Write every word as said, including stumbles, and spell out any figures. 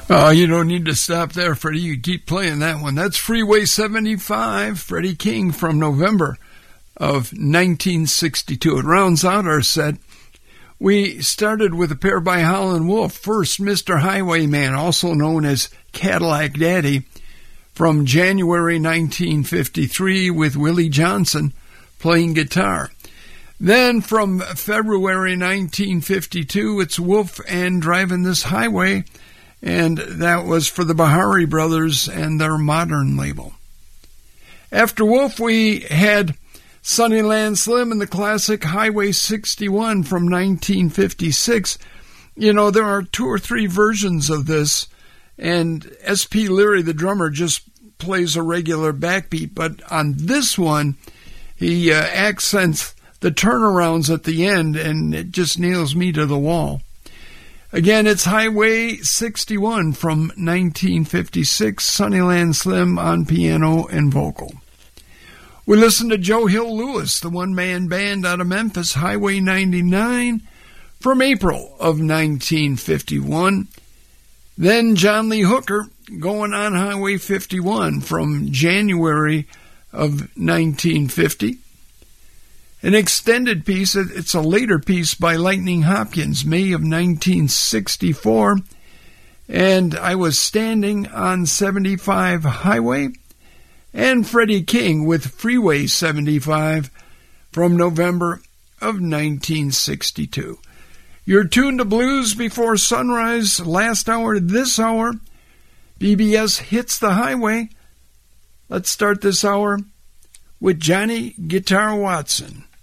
Oh, you don't need to stop there, Freddie. You keep playing that one. That's Freeway seventy-five, Freddie King from November of nineteen sixty-two. It rounds out our set. We started with a pair by Howlin' Wolf. First, Mister Highwayman, also known as Cadillac Daddy, from January nineteen fifty-three with Willie Johnson playing guitar. Then from February nineteen fifty-two, it's Wolf and Driving This Highway, and that was for the Bahari Brothers and their Modern label. After Wolf, we had Sunnyland Slim and the classic Highway sixty-one from nineteen fifty-six. You know, there are two or three versions of this, and S P Leary, the drummer, just plays a regular backbeat, but on this one, he uh, accents the turnarounds at the end, and it just nails me to the wall. Again, it's Highway sixty-one from nineteen fifty-six, Sunnyland Slim on piano and vocal. We listened to Joe Hill Lewis, the one-man band out of Memphis, Highway ninety-nine from April of nineteen fifty-one. Then John Lee Hooker, Going on Highway fifty-one from January of nineteen fifty. An extended piece, it's a later piece by Lightning Hopkins, May of nineteen sixty-four. And I Was Standing on seventy-five Highway. And Freddie King with Freeway seventy-five from November of nineteen sixty-two. You're tuned to Blues Before Sunrise, last hour, this hour. B B S Hits the Highway. Let's start this hour with Johnny Guitar Watson.